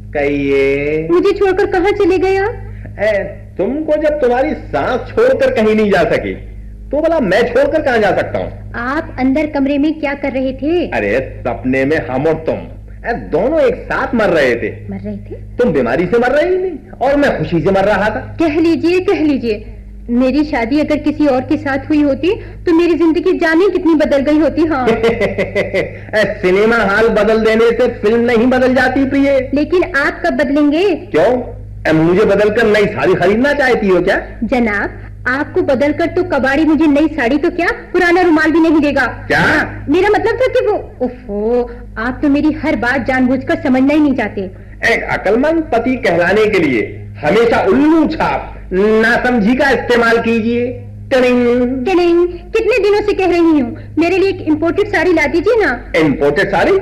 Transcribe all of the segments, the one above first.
कहिए। मुझे छोड़कर कहाँ चले गए आप? तुमको जब तुम्हारी सांस छोड़कर कहीं नहीं जा सकी तो भला मैं छोड़कर कहाँ जा सकता हूँ? आप अंदर कमरे में क्या कर रहे थे? अरे सपने में हम और तुम दोनों एक साथ मर रहे थे। मर रहे थे? तुम बीमारी से मर रही थी और मैं खुशी से मर रहा था। कह लीजिए मेरी शादी अगर किसी और के साथ हुई होती तो मेरी जिंदगी जाने कितनी बदल गई होती। हाँ। सिनेमा हॉल बदल देने से फिल्म नहीं बदल जाती प्रिय। लेकिन आप कब बदलेंगे? क्यों? मुझे बदलकर नई साड़ी खरीदना चाहती हो क्या? जनाब, आपको बदलकर तो कबाड़ी मुझे नई साड़ी तो क्या पुराना रुमाल भी नहीं देगा। क्या? मेरा मतलब था कि वो ओफो, आप तो मेरी हर बात जानबूझकर समझना ही नहीं चाहते। एक अक्लमंद पति कहलाने के लिए हमेशा उल्लू छाप नासमझी का इस्तेमाल कीजिए। टिनिंग। टिनिंग। कितने दिनों से कह रही हूँ मेरे लिए एक इम्पोर्टेड साड़ी ला दीजिए ना। इम्पोर्टेड साड़ी?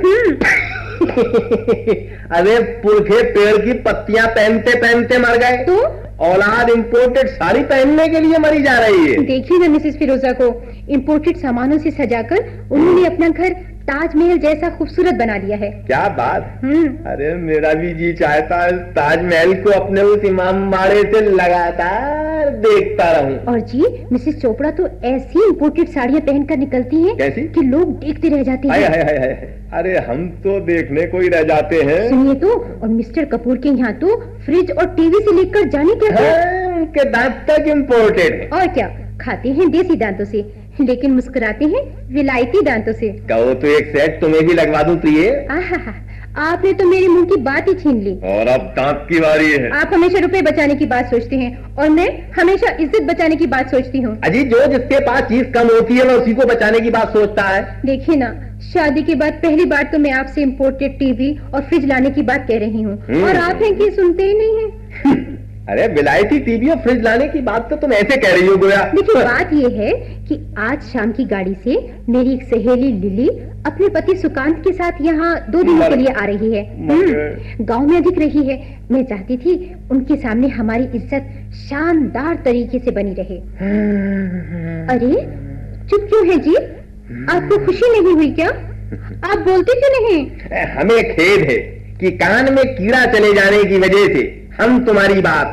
अरे पुरखे पेड़ की पत्तियां पहनते पहनते मर गए तो औलाद इम्पोर्टेड साड़ी पहनने के लिए मरी जा रही है। देखिए ना मिसेस फिरोजा को इम्पोर्टेड सामानों से सजाकर उन्होंने अपना घर ताजमहल जैसा खूबसूरत बना दिया है। क्या बात। अरे मेरा भी जी चाहता है ताजमहल को अपने उस इमाम बाड़े से लगातार देखता रहूं। और जी मिसेस चोपड़ा तो ऐसी इम्पोर्टेड साड़ियाँ पहनकर निकलती हैं कैसी कि लोग देखते रह जाते हैं। अरे हम तो देखने को ही रह जाते हैं। सुनिए तो, और मिस्टर कपूर के यहाँ तो फ्रिज और टीवी से लेकर जाने क्या उनके दांत तक इम्पोर्टेड है। और क्या, खाते हैं देसी दांतों से लेकिन मुस्कुराते हैं विलायती दांतों से। कहो तो एक सेट तुम्हें भी लगवा दूं प्रिय। आपने तो मेरे मुंह की बात ही छीन ली। और अब दांत की बारी है। आप हमेशा रुपए बचाने की बात सोचते हैं और मैं हमेशा इज्जत बचाने की बात सोचती हूँ। अजी जो जिसके पास चीज कम होती है वो उसी को बचाने की बात सोचता है। देखिए ना, शादी के बाद पहली बार तो मैं आपसे इम्पोर्टेड टीवी और फ्रिज लाने की बात कह रही हूँ और आप हैं कि सुनते ही नहीं हैं। अरे विलायती टीवी और फ्रिज लाने की बात तो तुम ऐसे कह रही हो गोया। देखिए बात ये है कि आज शाम की गाड़ी से मेरी एक सहेली लिली अपने पति सुकांत के साथ यहाँ 2 दिनों के लिए आ रही है। गांव में अधिक रही है। मैं चाहती थी उनके सामने हमारी इज्जत शानदार तरीके से बनी रहे। अरे चुप क्यों है जी? आपको खुशी नहीं हुई क्या? आप बोलते क्यों नहीं? हमें खेद है कि कान में कीड़ा चले जाने की वजह से हम तुम्हारी बात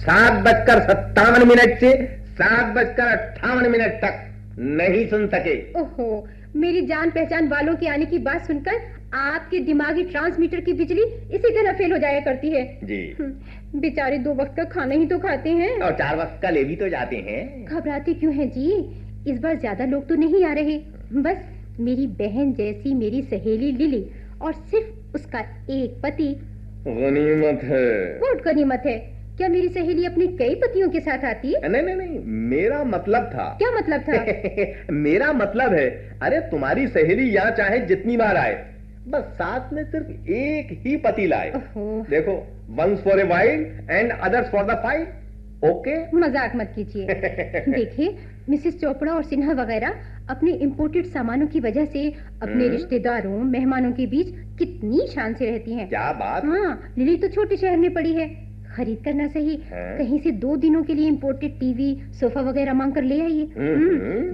7:57 से 7:58 तक नहीं सुन सके। ओहो, मेरी जान पहचान वालों के आने की बात सुनकर आपके दिमागी ट्रांसमीटर की बिजली इसी तरह फेल हो जाया करती है। जी। बेचारे 2 वक्त का खाना ही तो खाते हैं और 4 वक्त का ले भी तो जाते हैं। घबराते क्यों हैं जी? इस बार ज्यादा लोग तो नहीं आ रहे, बस मेरी बहन जैसी मेरी सहेली लिली और सिर्फ उसका एक पति। गनीमत है। बहुत गनीमत है। क्या मेरी सहेली अपने कई पतियों के साथ आती? नहीं, मेरा मतलब था। क्या मतलब था? मेरा मतलब है, अरे तुम्हारी सहेली यहाँ चाहे जितनी बार आए, बस साथ में सिर्फ एक ही पति लाए। देखो, once for a wild and others for the fight. Okay? मजाक मत कीजिए। देखिए, मिसेस चोपड़ा और सिन्हा वगैरह अपने इम्पोर्टेड सामानों की वजह से अपने रिश्तेदारों मेहमानों के बीच कितनी शान से रहती हैं। क्या बात। हाँ, लिली तो छोटे शहर में पड़ी है। खरीद करना सही, कहीं से 2 दिनों के लिए इम्पोर्टेड टीवी सोफा वगैरह मांग कर ले आइए।